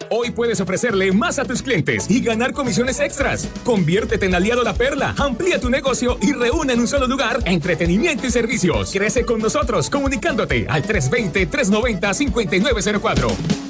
Hoy puedes ofrecerle más a tus clientes y ganar comisiones extras. Conviértete en aliado La Perla, amplía tu negocio y reúne en un solo lugar entretenimiento y servicios. Crece con nosotros comunicándote al 320-390-5904.